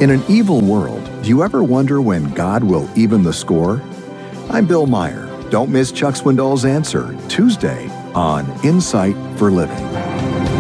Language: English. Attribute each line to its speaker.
Speaker 1: In an evil world, do you ever wonder when God will even the score? I'm Bill Meyer. Don't miss Chuck Swindoll's Answer, Tuesday on Insight for Living.